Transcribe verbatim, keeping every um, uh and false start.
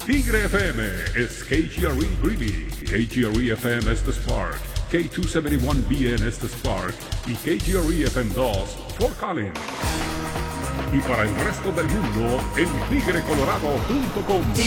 Tigre F M es K G R E Greeley, K G R E F M es The Spark, K doscientos setenta y uno B N es The Spark y K G R E F M dos Fort Collins. Y para el resto del mundo en tigre colorado punto com.